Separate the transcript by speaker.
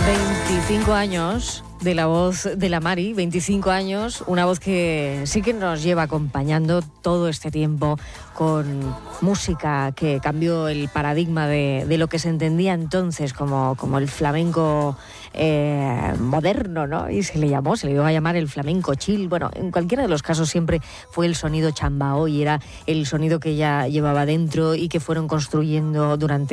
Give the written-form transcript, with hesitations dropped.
Speaker 1: 25 años de la voz de la Mari, 25 años, una voz que sí que nos lleva acompañando todo este tiempo con música que cambió el paradigma de lo que se entendía entonces como el flamenco moderno, ¿no? Y se le iba a llamar el flamenco chill. Bueno, en cualquiera de los casos siempre fue el sonido chambao y era el sonido que ella llevaba dentro y que fueron construyendo durante